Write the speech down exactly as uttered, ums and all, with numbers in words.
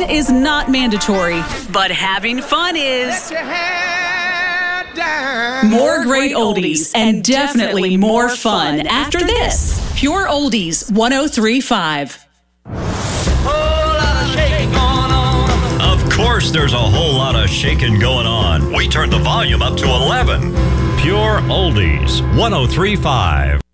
is not mandatory, but having fun is. More great oldies and definitely more fun after this. Pure Oldies one oh three point five. Of course there's a whole lot of shaking going on. We turned the volume up to eleven. Pure Oldies one oh three point five.